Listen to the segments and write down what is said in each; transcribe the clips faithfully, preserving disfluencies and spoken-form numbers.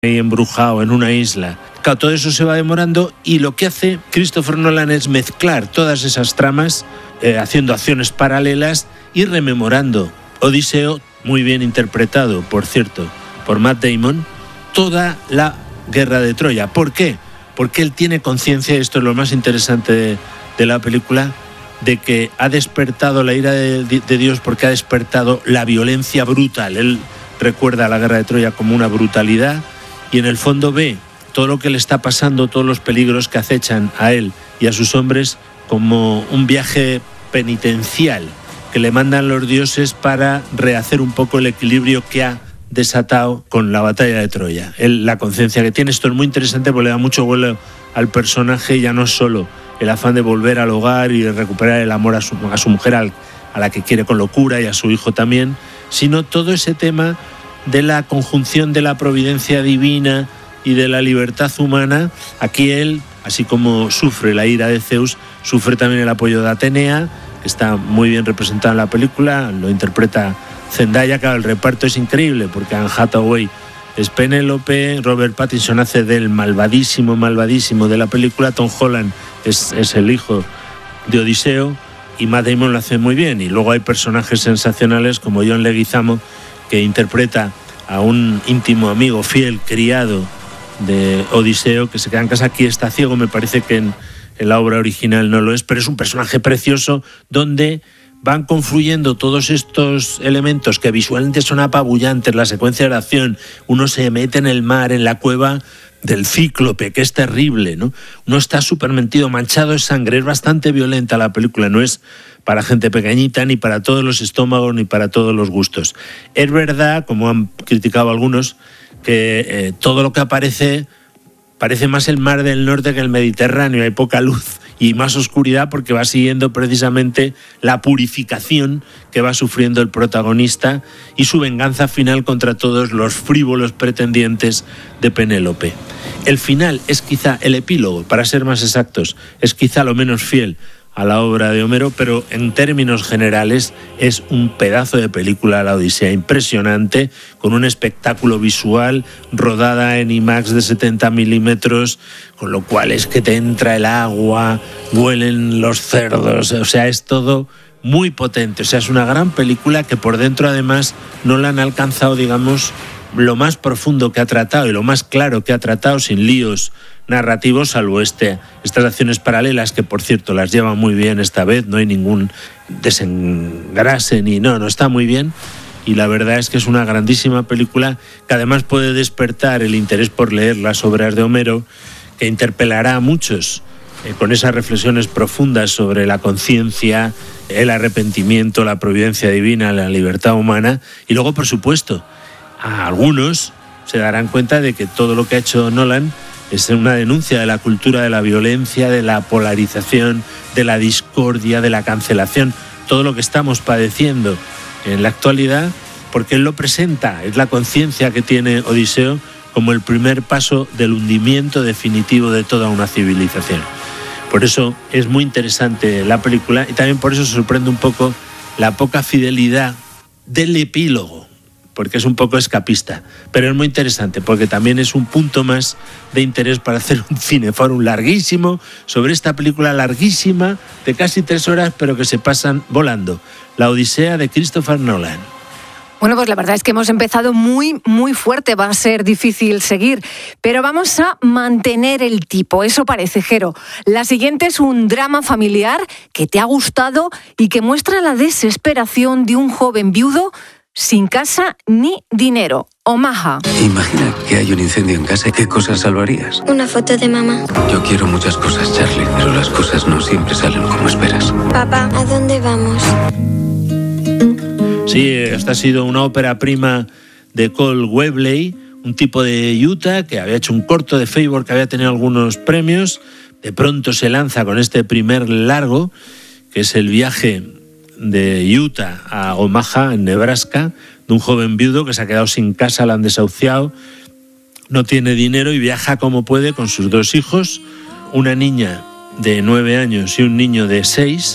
embrujado en una isla. Claro, todo eso se va demorando y lo que hace Christopher Nolan es mezclar todas esas tramas, eh, haciendo acciones paralelas y rememorando Odiseo, muy bien interpretado, por cierto, por Matt Damon, toda la guerra de Troya. ¿Por qué? Porque él tiene conciencia, y esto es lo más interesante de, de la película, de que ha despertado la ira de, de Dios porque ha despertado la violencia brutal. Él recuerda a la guerra de Troya como una brutalidad y en el fondo ve todo lo que le está pasando, todos los peligros que acechan a él y a sus hombres como un viaje penitencial que le mandan los dioses para rehacer un poco el equilibrio que ha desatado con la batalla de Troya. Él, la conciencia que tiene, esto es muy interesante porque le da mucho vuelo al personaje, ya no es solo el afán de volver al hogar y de recuperar el amor a su, a su mujer, al, a la que quiere con locura, y a su hijo también, sino todo ese tema de la conjunción de la providencia divina y de la libertad humana. Aquí él, así como sufre la ira de Zeus, sufre también el apoyo de Atenea, que está muy bien representado en la película, lo interpreta Zendaya. Claro, el reparto es increíble porque Anne Hathaway es Penélope, Robert Pattinson hace del malvadísimo, malvadísimo de la película, Tom Holland es, es el hijo de Odiseo y Matt Damon lo hace muy bien. Y luego hay personajes sensacionales como John Leguizamo, que interpreta a un íntimo amigo, fiel, criado de Odiseo, que se queda en casa. Aquí está ciego, me parece que en, en la obra original no lo es, pero es un personaje precioso donde van confluyendo todos estos elementos que visualmente son apabullantes, la secuencia de acción, uno se mete en el mar, en la cueva del cíclope, que es terrible, ¿no? Uno está súper metido, manchado de sangre, es bastante violenta la película, no es para gente pequeñita, ni para todos los estómagos, ni para todos los gustos. Es verdad, como han criticado algunos, que eh, todo lo que aparece parece más el mar del norte que el Mediterráneo, hay poca luz y más oscuridad porque va siguiendo precisamente la purificación que va sufriendo el protagonista y su venganza final contra todos los frívolos pretendientes de Penélope. El final es quizá el epílogo, para ser más exactos, es quizá lo menos fiel a la obra de Homero, pero en términos generales es un pedazo de película, La Odisea, impresionante, con un espectáculo visual, rodada en IMAX de setenta milímetros, con lo cual es que te entra el agua, huelen los cerdos, o sea, es todo muy potente. O sea, es una gran película que por dentro además no la han alcanzado, digamos, lo más profundo que ha tratado y lo más claro que ha tratado, sin líos narrativos, salvo este, estas acciones paralelas que, por cierto, las lleva muy bien esta vez, no hay ningún desengrase ni no, no está muy bien. Y la verdad es que es una grandísima película que además puede despertar el interés por leer las obras de Homero, que interpelará a muchos eh, con esas reflexiones profundas sobre la conciencia, el arrepentimiento, la providencia divina, la libertad humana. Y luego, por supuesto, a algunos se darán cuenta de que todo lo que ha hecho Nolan es una denuncia de la cultura de la violencia, de la polarización, de la discordia, de la cancelación, todo lo que estamos padeciendo en la actualidad, porque él lo presenta, es la conciencia que tiene Odiseo como el primer paso del hundimiento definitivo de toda una civilización. Por eso es muy interesante la película y también por eso sorprende un poco la poca fidelidad del epílogo, porque es un poco escapista, pero es muy interesante porque también es un punto más de interés para hacer un cineforum larguísimo sobre esta película larguísima de casi tres horas, pero que se pasan volando, La Odisea de Christopher Nolan. Bueno, pues la verdad es que hemos empezado muy, muy fuerte, va a ser difícil seguir, pero vamos a mantener el tipo, eso parece, Jero. La siguiente es un drama familiar que te ha gustado y que muestra la desesperación de un joven viudo sin casa ni dinero. Omaha. Imagina que hay un incendio en casa. ¿Qué cosas salvarías? Una foto de mamá. Yo quiero muchas cosas, Charlie, pero las cosas no siempre salen como esperas. Papá, ¿a dónde vamos? Sí, esta ha sido una ópera prima de Cole Webley, un tipo de Utah que había hecho un corto de Favor que había tenido algunos premios. De pronto se lanza con este primer largo, que es el viaje de Utah a Omaha, en Nebraska, de un joven viudo que se ha quedado sin casa, la han desahuciado, no tiene dinero y viaja como puede con sus dos hijos, una niña de nueve años y un niño de seis,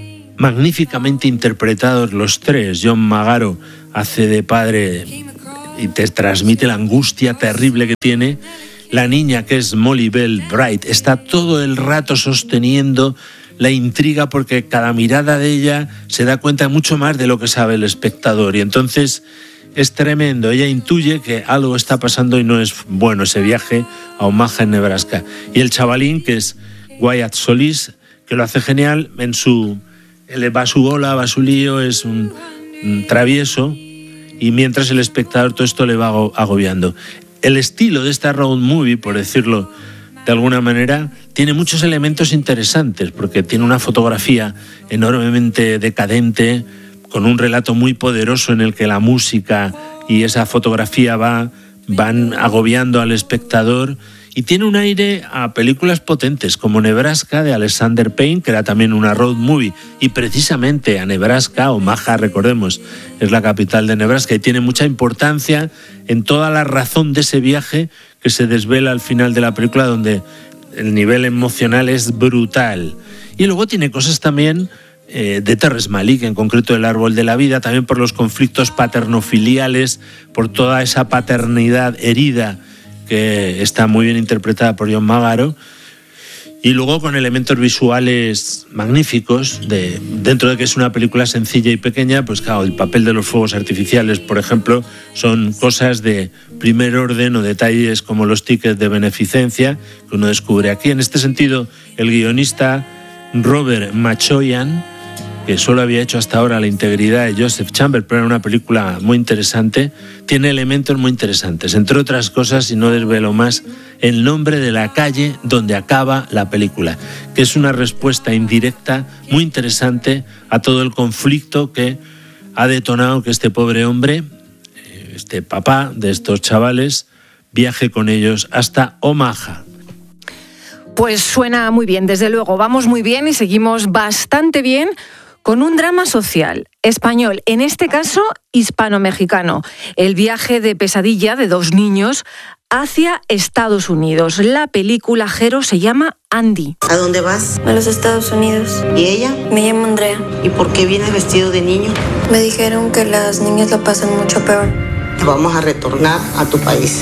magníficamente interpretados los tres. John Magaro hace de padre y te transmite la angustia terrible que tiene. La niña, que es Molly Bell Bright, está todo el rato sosteniendo la intriga porque cada mirada de ella se da cuenta mucho más de lo que sabe el espectador, y entonces es tremendo. Ella intuye que algo está pasando y no es bueno ese viaje a Omaha, en Nebraska. Y el chavalín, que es Wyatt Solís, que lo hace genial, en su, él va a su bola, va a su lío, es un, un travieso, y mientras el espectador todo esto le va agobiando. El estilo de esta road movie, por decirlo de alguna manera, tiene muchos elementos interesantes, porque tiene una fotografía enormemente decadente, con un relato muy poderoso en el que la música y esa fotografía va, van agobiando al espectador, y tiene un aire a películas potentes como Nebraska, de Alexander Payne, que era también una road movie, y precisamente a Nebraska, Omaha, recordemos, es la capital de Nebraska, y tiene mucha importancia en toda la razón de ese viaje que se desvela al final de la película, donde el nivel emocional es brutal. Y luego tiene cosas también eh, de Terrence Malick, en concreto El árbol de la vida, también por los conflictos paternofiliales, por toda esa paternidad herida que está muy bien interpretada por John Magaro, y luego con elementos visuales magníficos, de, dentro de que es una película sencilla y pequeña, pues claro, el papel de los fuegos artificiales, por ejemplo, son cosas de primer orden, o detalles como los tickets de beneficencia que uno descubre aquí. En este sentido, el guionista Robert Machoyan, que solo había hecho hasta ahora La integridad de Joseph Chambers, pero era una película muy interesante, tiene elementos muy interesantes. Entre otras cosas, y no desvelo más, el nombre de la calle donde acaba la película, que es una respuesta indirecta muy interesante a todo el conflicto que ha detonado que este pobre hombre, este papá de estos chavales, viaje con ellos hasta Omaha. Pues suena muy bien, desde luego, vamos muy bien y seguimos bastante bien con un drama social español, en este caso hispano-mexicano, el viaje de pesadilla de dos niños hacia Estados Unidos. La película, Jero, se llama Andy. ¿A dónde vas? A los Estados Unidos. ¿Y ella? Me llamo Andrea. ¿Y por qué vienes vestido de niño? Me dijeron que las niñas lo pasan mucho peor. Vamos a retornar a tu país.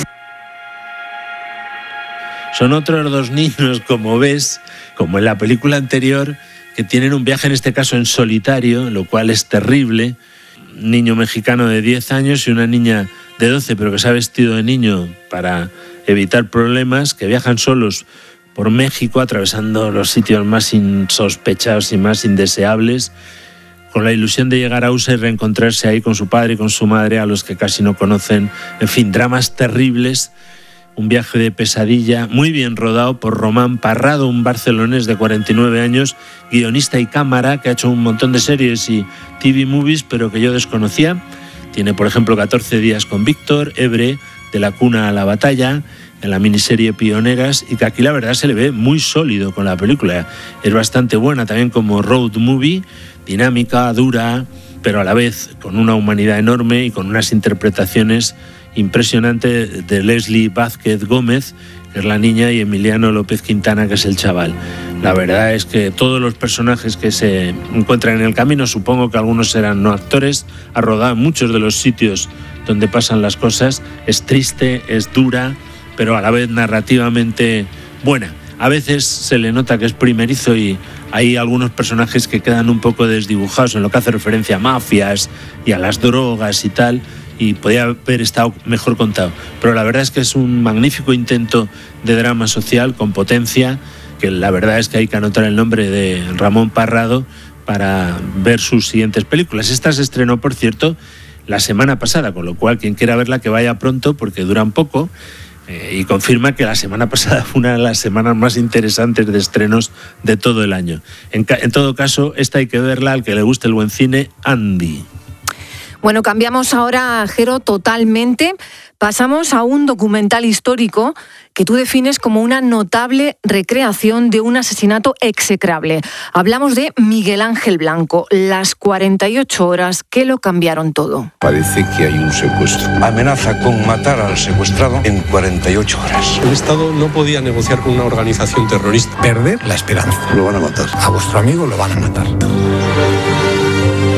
Son otros dos niños, como ves, como en la película anterior, que tienen un viaje, en este caso en solitario, lo cual es terrible. Un niño mexicano de diez años y una niña de doce, pero que se ha vestido de niño para evitar problemas, que viajan solos por México, atravesando los sitios más insospechados y más indeseables, con la ilusión de llegar a U S A y reencontrarse ahí con su padre y con su madre, a los que casi no conocen. En fin, dramas terribles. Un viaje de pesadilla muy bien rodado por Román Parrado, un barcelonés de cuarenta y nueve años, guionista y cámara, que ha hecho un montón de series y T V movies, pero que yo desconocía. Tiene, por ejemplo, catorce días con Víctor, Ebre, De la cuna a la batalla, en la miniserie Pioneras, y que aquí la verdad se le ve muy sólido con la película. Es bastante buena también como road movie, dinámica, dura, pero a la vez con una humanidad enorme y con unas interpretaciones impresionantes de Leslie Vázquez Gómez, que es la niña, y Emiliano López Quintana, que es el chaval. La verdad es que todos los personajes que se encuentran en el camino, supongo que algunos serán no actores, ha rodado en muchos de los sitios donde pasan las cosas. Es triste, es dura, pero a la vez narrativamente buena. A veces se le nota que es primerizo y hay algunos personajes que quedan un poco desdibujados en lo que hace referencia a mafias y a las drogas y tal, y podía haber estado mejor contado. Pero la verdad es que es un magnífico intento de drama social con potencia, que la verdad es que hay que anotar el nombre de Ramón Parrado para ver sus siguientes películas. Esta se estrenó, por cierto, la semana pasada, con lo cual quien quiera verla que vaya pronto, porque duran poco, eh, y confirma que la semana pasada fue una de las semanas más interesantes de estrenos de todo el año. En, ca- en todo caso, esta hay que verla al que le guste el buen cine, Andy. Bueno, cambiamos ahora, Jero, totalmente. Pasamos a un documental histórico que tú defines como una notable recreación de un asesinato execrable. Hablamos de Miguel Ángel Blanco, las cuarenta y ocho horas que lo cambiaron todo. Parece que hay un secuestro. Amenaza con matar al secuestrado en cuarenta y ocho horas. El Estado no podía negociar con una organización terrorista. Perder la esperanza. Lo van a matar. A vuestro amigo lo van a matar.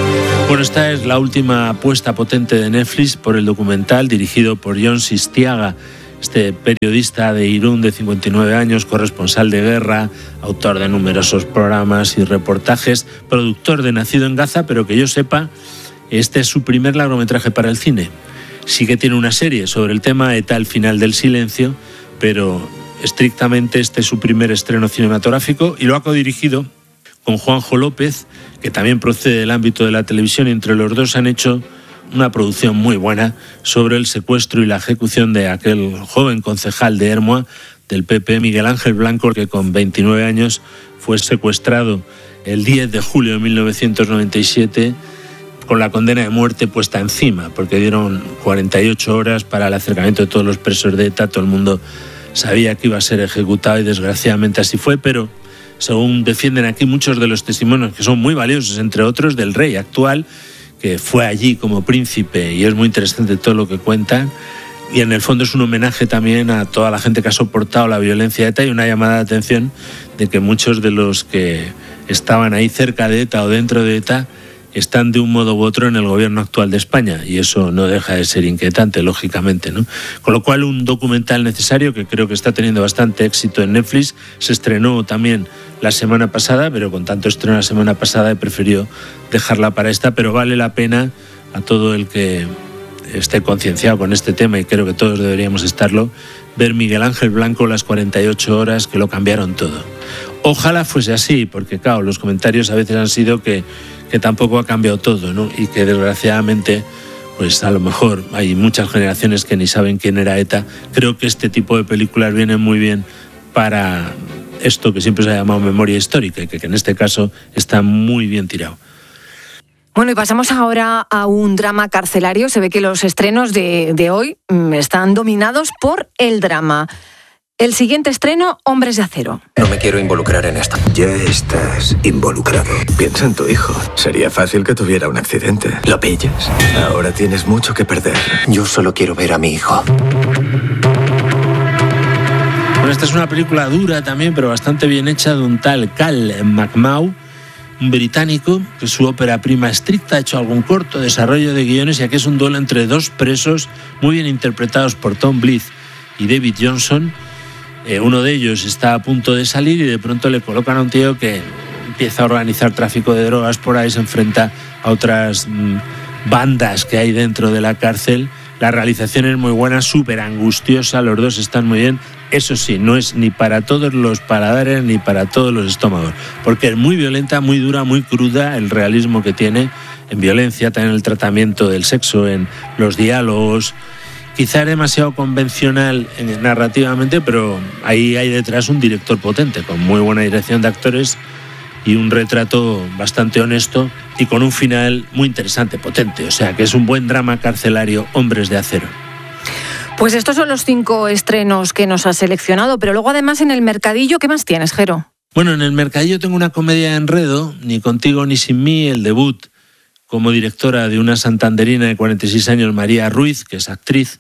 Bueno, esta es la última apuesta potente de Netflix por el documental dirigido por Jon Sistiaga, este periodista de Irún de cincuenta y nueve años, corresponsal de guerra, autor de numerosos programas y reportajes, productor de Nacido en Gaza, pero que yo sepa, este es su primer largometraje para el cine. Sí que tiene una serie sobre el tema ETA, el final del silencio, pero estrictamente este es su primer estreno cinematográfico y lo ha codirigido con Juanjo López, que también procede del ámbito de la televisión, y entre los dos han hecho una producción muy buena sobre el secuestro y la ejecución de aquel joven concejal de Ermua, del P P, Miguel Ángel Blanco, que con veintinueve años fue secuestrado el diez de julio de mil novecientos noventa y siete con la condena de muerte puesta encima, porque dieron cuarenta y ocho horas para el acercamiento de todos los presos de ETA. Todo el mundo sabía que iba a ser ejecutado y desgraciadamente así fue, pero según defienden aquí muchos de los testimonios, que son muy valiosos, entre otros del rey actual, que fue allí como príncipe, y es muy interesante todo lo que cuentan, y en el fondo es un homenaje también a toda la gente que ha soportado la violencia de ETA y una llamada de atención de que muchos de los que estaban ahí cerca de ETA o dentro de ETA están de un modo u otro en el gobierno actual de España, y eso no deja de ser inquietante, lógicamente, ¿no? Con lo cual, un documental necesario que creo que está teniendo bastante éxito en Netflix. Se estrenó también la semana pasada, pero con tanto estreno la semana pasada he preferido dejarla para esta, pero vale la pena a todo el que esté concienciado con este tema, y creo que todos deberíamos estarlo, ver Miguel Ángel Blanco, las cuarenta y ocho horas que lo cambiaron todo. Ojalá fuese así, porque claro, los comentarios a veces han sido que que tampoco ha cambiado todo, ¿no? Y que desgraciadamente, pues a lo mejor hay muchas generaciones que ni saben quién era ETA. Creo que este tipo de películas vienen muy bien para esto que siempre se ha llamado memoria histórica, y que, que en este caso está muy bien tirado. Bueno, y pasamos ahora a un drama carcelario. Se ve que los estrenos de, de hoy están dominados por el drama. El siguiente estreno, Hombres de Acero. No me quiero involucrar en esto. Ya estás involucrado. Piensa en tu hijo. Sería fácil que tuviera un accidente. ¿Lo pillas? Ahora tienes mucho que perder. Yo solo quiero ver a mi hijo. Bueno, esta es una película dura también, pero bastante bien hecha, de un tal Cal McMahon, un británico, que su ópera prima estricta, ha hecho algún corto, desarrollo de guiones, y aquí es un duelo entre dos presos muy bien interpretados por Tom Blyth y David Johnson. Eh, uno de ellos está a punto de salir y de pronto le colocan a un tío que empieza a organizar tráfico de drogas por ahí, se enfrenta a otras mmm, bandas que hay dentro de la cárcel. La realización es muy buena, súper angustiosa, los dos están muy bien. Eso sí, no es ni para todos los paladares ni para todos los estómagos, porque es muy violenta, muy dura, muy cruda el realismo que tiene en violencia, también el tratamiento del sexo, en los diálogos. Quizá es demasiado convencional narrativamente, pero ahí hay detrás un director potente, con muy buena dirección de actores y un retrato bastante honesto y con un final muy interesante, potente. O sea, que es un buen drama carcelario, Hombres de Acero. Pues estos son los cinco estrenos que nos has seleccionado, pero luego además en el mercadillo, ¿qué más tienes, Jero? Bueno, en el mercadillo tengo una comedia de enredo, Ni contigo ni sin mí, el debut como directora de una santanderina de cuarenta y seis años, María Ruiz, que es actriz.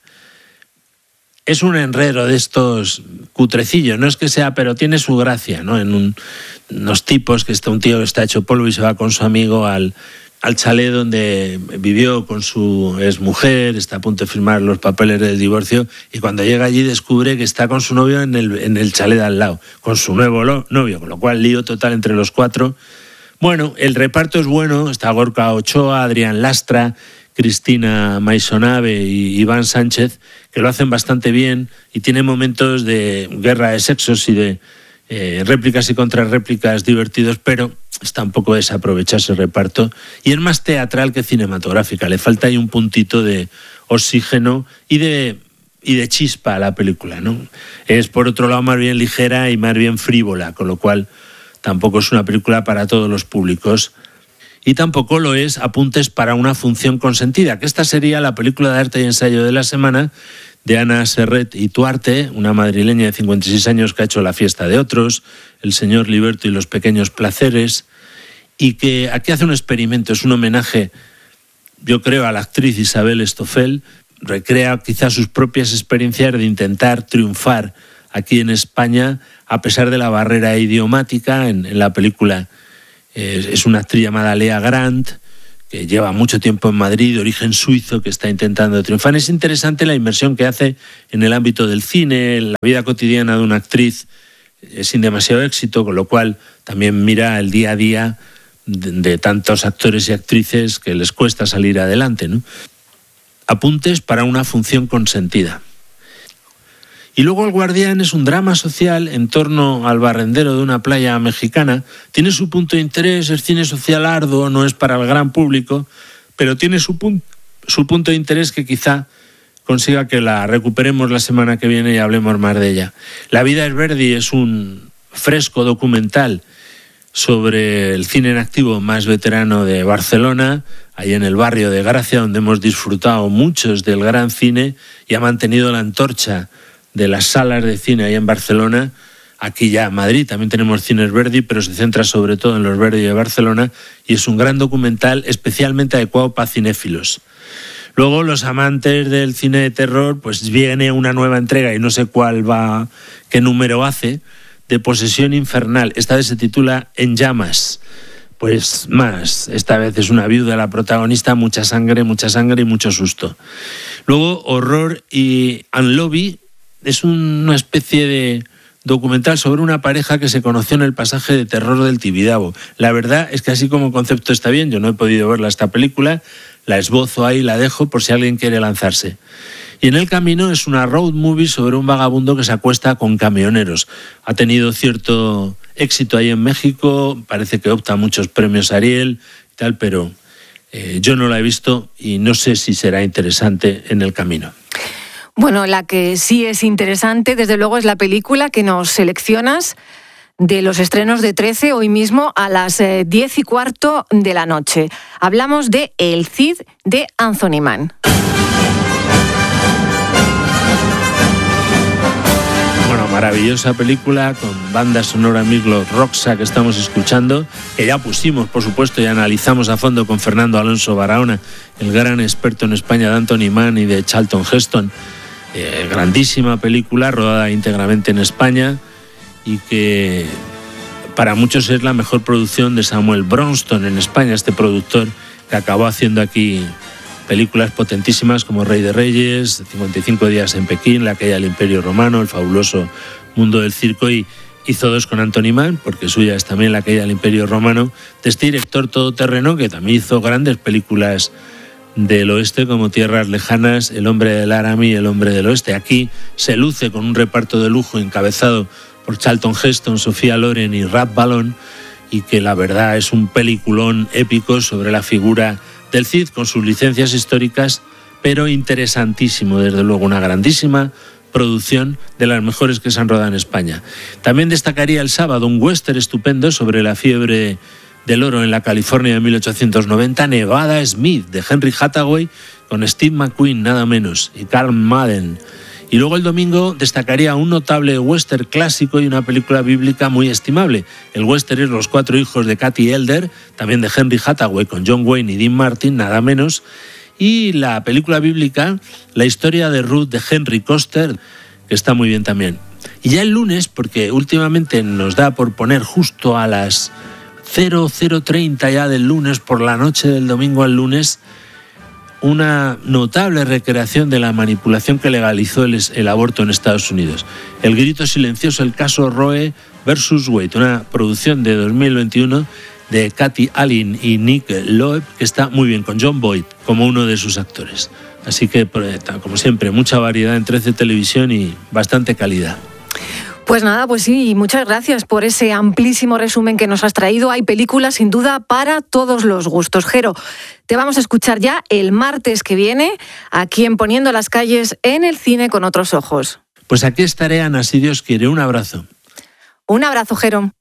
Es un enredo de estos cutrecillos, no es que sea, pero tiene su gracia, ¿no? En un, unos tipos que está un tío que está hecho polvo y se va con su amigo al, al chalet donde vivió con su exmujer, está a punto de firmar los papeles del divorcio, y cuando llega allí descubre que está con su novio en el, en el chalet de al lado, con su nuevo novio, con lo cual lío total entre los cuatro. Bueno, el reparto es bueno, está Gorka Ochoa, Adrián Lastra, Cristina Maisonave y Iván Sánchez, que lo hacen bastante bien, y tiene momentos de guerra de sexos y de eh, réplicas y contrarréplicas divertidos, pero está un poco desaprovechado ese reparto, y es más teatral que cinematográfica. Le falta ahí un puntito de oxígeno y de, y de chispa a la película, ¿no? Es, por otro lado, más bien ligera y más bien frívola, con lo cual tampoco es una película para todos los públicos. Y tampoco lo es Apuntes para una función consentida, que esta sería la película de arte y ensayo de la semana, de Ana Serret y Tuarte, una madrileña de cincuenta y seis años que ha hecho La fiesta de otros, El señor Liberto y los pequeños placeres, y que aquí hace un experimento, es un homenaje, yo creo, a la actriz Isabel Estofel. Recrea quizás sus propias experiencias de intentar triunfar aquí en España a pesar de la barrera idiomática. En, en la película eh, es una actriz llamada Lea Grant, que lleva mucho tiempo en Madrid, de origen suizo, que está intentando triunfar. Es interesante la inmersión que hace en el ámbito del cine, en la vida cotidiana de una actriz, sin demasiado éxito, con lo cual también mira el día a día de, de tantos actores y actrices que les cuesta salir adelante, ¿no? Apuntes para una función consentida. Y luego El Guardián es un drama social en torno al barrendero de una playa mexicana. Tiene su punto de interés, es cine social arduo, no es para el gran público, pero tiene su, pun- su punto de interés que quizá consiga que la recuperemos la semana que viene y hablemos más de ella. La vida es Verdi es un fresco documental sobre el cine en activo más veterano de Barcelona, ahí en el barrio de Gracia, donde hemos disfrutado muchos del gran cine y ha mantenido la antorcha de las salas de cine ahí en Barcelona. Aquí ya en Madrid también tenemos cines Verdi, pero se centra sobre todo en los Verdi de Barcelona y es un gran documental especialmente adecuado para cinéfilos. Luego los amantes del cine de terror, pues viene una nueva entrega y no sé cuál va, qué número hace, de Posesión Infernal. Esta vez se titula En Llamas. Pues más, esta vez es una viuda la protagonista, mucha sangre, mucha sangre y mucho susto. Luego Horror y Unlovey es una especie de documental sobre una pareja que se conoció en el pasaje de terror del Tibidabo. La verdad es que así como concepto está bien, yo no he podido verla esta película, la esbozo ahí, la dejo por si alguien quiere lanzarse. Y En el camino es una road movie sobre un vagabundo que se acuesta con camioneros. Ha tenido cierto éxito ahí en México, parece que opta a muchos premios Ariel y tal, pero eh, yo no la he visto y no sé si será interesante En el camino. Bueno, la que sí es interesante, desde luego, es la película que nos seleccionas de los estrenos de trece, hoy mismo a las eh, diez y cuarto de la noche. Hablamos de El Cid, de Anthony Mann. Bueno, maravillosa película con banda sonora Mirlo Roxa que estamos escuchando, que ya pusimos, por supuesto, y analizamos a fondo con Fernando Alonso Barahona, el gran experto en España de Anthony Mann y de Charlton Heston. Eh, grandísima película, rodada íntegramente en España y que para muchos es la mejor producción de Samuel Bronston en España, este productor que acabó haciendo aquí películas potentísimas como Rey de Reyes, cincuenta y cinco días en Pekín, La caída del Imperio Romano, El fabuloso mundo del circo, y hizo dos con Anthony Mann, porque suya es también La caída del Imperio Romano, de este director todoterreno que también hizo grandes películas del oeste como Tierras lejanas, El hombre del Laramie y El hombre del oeste. Aquí se luce con un reparto de lujo encabezado por Charlton Heston, Sofía Loren y Ralph Ballon, y que la verdad es un peliculón épico sobre la figura del Cid con sus licencias históricas, pero interesantísimo, desde luego, una grandísima producción de las mejores que se han rodado en España. También destacaría el sábado un western estupendo sobre la fiebre del oro en la California de mil ochocientos noventa, Nevada Smith, de Henry Hathaway, con Steve McQueen nada menos, y Carl Madden. Y luego el domingo destacaría un notable western clásico y una película bíblica muy estimable. El western es Los cuatro hijos de Katy Elder, también de Henry Hathaway, con John Wayne y Dean Martin, nada menos. Y la película bíblica, La historia de Ruth, de Henry Koster, que está muy bien también. Y ya el lunes, porque últimamente nos da por poner justo a las cero cero treinta ya del lunes, por la noche del domingo al lunes, una notable recreación de la manipulación que legalizó el, el aborto en Estados Unidos. El grito silencioso, el caso Roe versus Wade, una producción de dos mil veintiuno de Kathy Allen y Nick Loeb, que está muy bien, con John Boyd como uno de sus actores. Así que, como siempre, mucha variedad en trece Televisión y bastante calidad. Pues nada, pues sí, muchas gracias por ese amplísimo resumen que nos has traído. Hay películas sin duda para todos los gustos. Jero, te vamos a escuchar ya el martes que viene aquí en Poniendo las calles en el cine con otros ojos. Pues aquí estaré, Ana, si Dios quiere. Un abrazo. Un abrazo, Jero.